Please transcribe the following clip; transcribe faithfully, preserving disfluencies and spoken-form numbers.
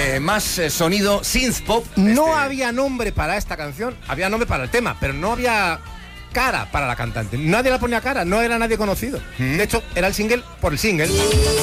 eh, más eh, sonido synth pop. No este... había nombre para esta canción, había nombre para el tema, pero no había cara para la cantante. Nadie la ponía cara, no era nadie conocido. ¿Mm? De hecho, era el single por el single.